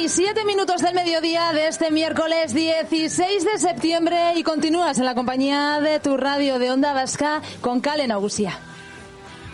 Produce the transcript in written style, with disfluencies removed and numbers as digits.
47 minutos del mediodía de este miércoles 16 de septiembre y continúas en la compañía de tu radio de Onda Vasca con Kale Nagusia.